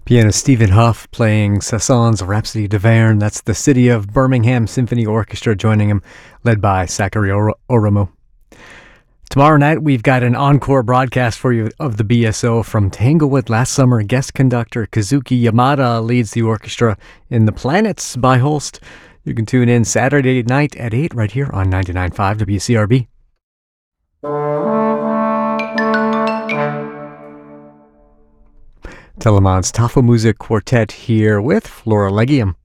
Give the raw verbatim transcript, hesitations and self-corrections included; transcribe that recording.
Pianist Stephen Huff playing Sasson's Rhapsody d'Auvergne. That's the City of Birmingham Symphony Orchestra joining him, led by Zachary Or- Oromo. Tomorrow night, we've got an encore broadcast for you of the B S O from Tanglewood last summer. Guest conductor Kazuki Yamada leads the orchestra in The Planets by Holst. You can tune in Saturday night at eight right here on ninety-nine point five W C R B. Telemann's Tafelmusik Quartet here with Flora Legium.